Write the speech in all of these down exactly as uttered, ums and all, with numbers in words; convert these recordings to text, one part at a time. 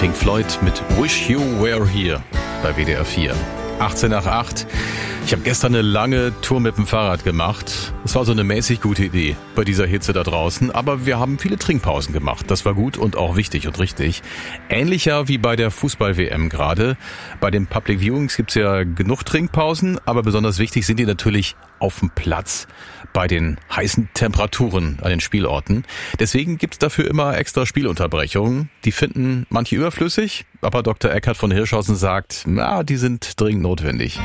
Pink Floyd mit Wish You Were Here bei W D R vier. achtzehn nach acht. Ich habe gestern eine lange Tour mit dem Fahrrad gemacht. Es war so eine mäßig gute Idee bei dieser Hitze da draußen, aber wir haben viele Trinkpausen gemacht. Das war gut und auch wichtig und richtig. Ähnlicher wie bei der Fußball-W M gerade. Bei den Public Viewings gibt's ja genug Trinkpausen, aber besonders wichtig sind die natürlich auf dem Platz bei den heißen Temperaturen an den Spielorten. Deswegen gibt's dafür immer extra Spielunterbrechungen. Die finden manche überflüssig, aber Doktor Eckhard von Hirschhausen sagt, na, die sind dringend notwendig.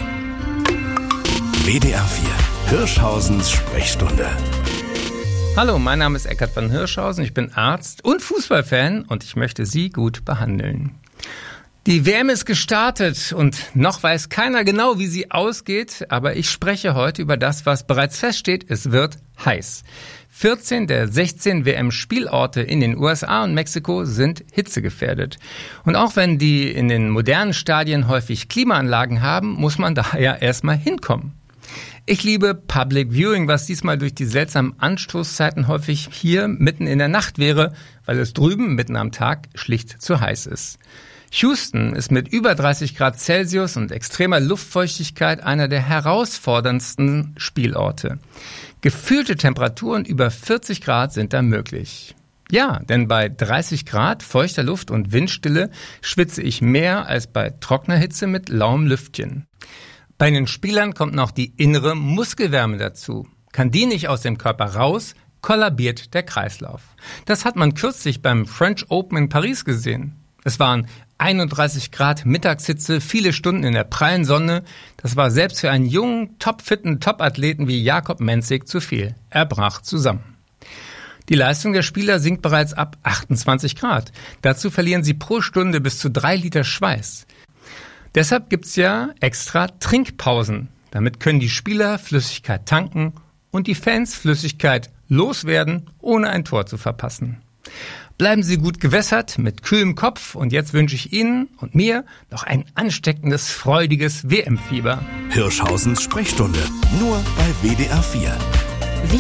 W D R vier, Hirschhausens Sprechstunde. Hallo, mein Name ist Eckhard von Hirschhausen, ich bin Arzt und Fußballfan und ich möchte Sie gut behandeln. Die W M ist gestartet und noch weiß keiner genau, wie sie ausgeht, aber ich spreche heute über das, was bereits feststeht, es wird heiß. vierzehn der sechzehn W M-Spielorte in den U S A und Mexiko sind hitzegefährdet. Und auch wenn die in den modernen Stadien häufig Klimaanlagen haben, muss man da ja erstmal hinkommen. Ich liebe Public Viewing, was diesmal durch die seltsamen Anstoßzeiten häufig hier mitten in der Nacht wäre, weil es drüben mitten am Tag schlicht zu heiß ist. Houston ist mit über dreißig Grad Celsius und extremer Luftfeuchtigkeit einer der herausforderndsten Spielorte. Gefühlte Temperaturen über vierzig Grad sind da möglich. Ja, denn bei dreißig Grad feuchter Luft und Windstille schwitze ich mehr als bei trockener Hitze mit lauem Lüftchen. Bei den Spielern kommt noch die innere Muskelwärme dazu. Kann die nicht aus dem Körper raus, kollabiert der Kreislauf. Das hat man kürzlich beim French Open in Paris gesehen. Es waren einunddreißig Grad Mittagshitze, viele Stunden in der prallen Sonne. Das war selbst für einen jungen, topfitten Topathleten wie Jakob Menzig zu viel. Er brach zusammen. Die Leistung der Spieler sinkt bereits ab achtundzwanzig Grad. Dazu verlieren sie pro Stunde bis zu drei Liter Schweiß. Deshalb gibt's ja extra Trinkpausen. Damit können die Spieler Flüssigkeit tanken und die Fans Flüssigkeit loswerden, ohne ein Tor zu verpassen. Bleiben Sie gut gewässert, mit kühlem Kopf und jetzt wünsche ich Ihnen und mir noch ein ansteckendes, freudiges W M-Fieber. Hirschhausens Sprechstunde, nur bei W D R vier.